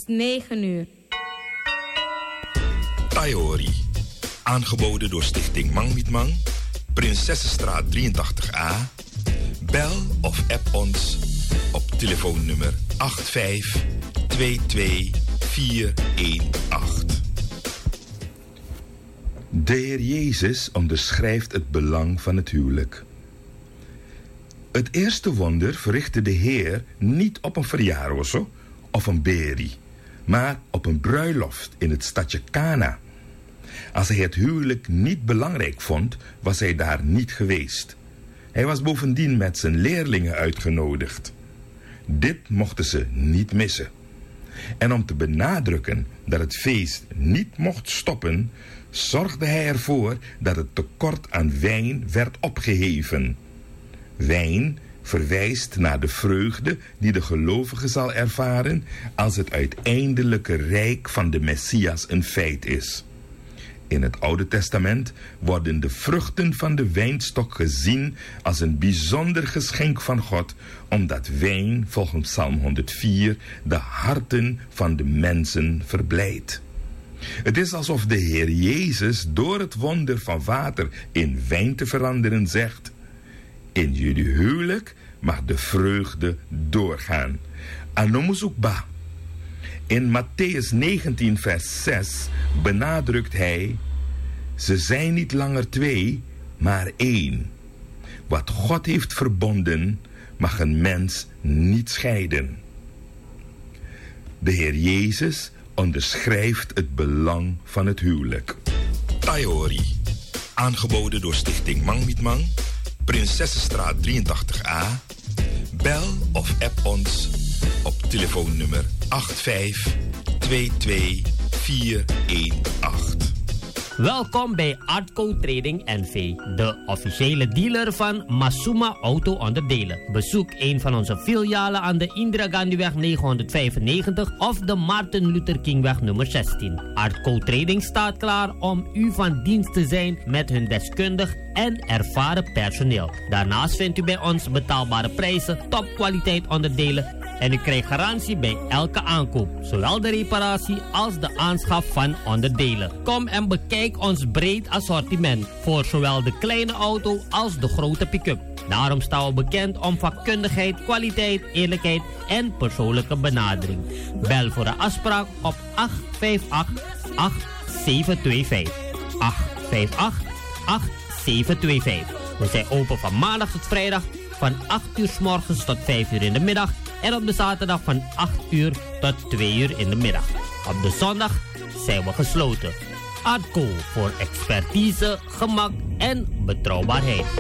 9 uur. Taiori. Aangeboden door Stichting Mang Niet Mang, Prinsessenstraat 83A. Bel of app ons op telefoonnummer 8522418. De Heer Jezus onderschrijft het belang van het huwelijk. Het eerste wonder verrichtte de Heer niet op een verjaardag of een beri, maar op een bruiloft in het stadje Kana. Als hij het huwelijk niet belangrijk vond, was hij daar niet geweest. Hij was bovendien met zijn leerlingen uitgenodigd. Dit mochten ze niet missen. En om te benadrukken dat het feest niet mocht stoppen, zorgde hij ervoor dat het tekort aan wijn werd opgeheven. Wijn verwijst naar de vreugde die de gelovige zal ervaren als het uiteindelijke rijk van de Messias een feit is. In het Oude Testament worden de vruchten van de wijnstok gezien als een bijzonder geschenk van God, omdat wijn, volgens Psalm 104, de harten van de mensen verblijdt. Het is alsof de Heer Jezus door het wonder van water in wijn te veranderen zegt: in jullie huwelijk mag de vreugde doorgaan. Anomuzukba. In Mattheüs 19 vers 6 benadrukt hij: ze zijn niet langer 2, maar 1. Wat God heeft verbonden, mag een mens niet scheiden. De Heer Jezus onderschrijft het belang van het huwelijk. Taiori. Aangeboden door Stichting Mang Niet Mang, Prinsessenstraat 83A. Bel of app ons op telefoonnummer 8522418. Welkom bij Artco Trading NV, de officiële dealer van Masuma Auto-onderdelen. Bezoek een van onze filialen aan de Indira Gandhiweg 995 of de Martin Luther Kingweg nummer 16. Artco Trading staat klaar om u van dienst te zijn met hun deskundig en ervaren personeel. Daarnaast vindt u bij ons betaalbare prijzen, topkwaliteit onderdelen en u krijgt garantie bij elke aankoop, zowel de reparatie als de aanschaf van onderdelen. Kom en bekijk ons breed assortiment voor zowel de kleine auto als de grote pick-up. Daarom staan we bekend om vakkundigheid, kwaliteit, eerlijkheid en persoonlijke benadering. Bel voor een afspraak op 858-8725. 858-8725. We zijn open van maandag tot vrijdag van 8 uur 's morgens tot 5 uur in de middag. En op de zaterdag van 8 uur tot 2 uur in de middag. Op de zondag zijn we gesloten. Artco voor expertise, gemak en betrouwbaarheid.